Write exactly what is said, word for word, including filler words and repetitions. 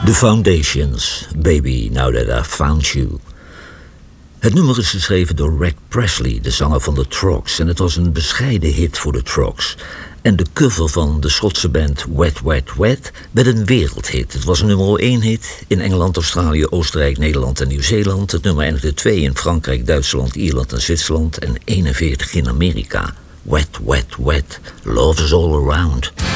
The Foundations, Baby, Now That I Found You. Het nummer is geschreven door Rick Presley, de zanger van de Troggs, en het was een bescheiden hit voor de Troggs. En de cover van de Schotse band Wet Wet Wet werd een wereldhit. Het was een nummer één hit in Engeland, Australië, Oostenrijk, Nederland en Nieuw-Zeeland. Het nummer eindigde twee in Frankrijk, Duitsland, Ierland en Zwitserland en eenenveertig in Amerika. Wet Wet Wet, Love is All Around.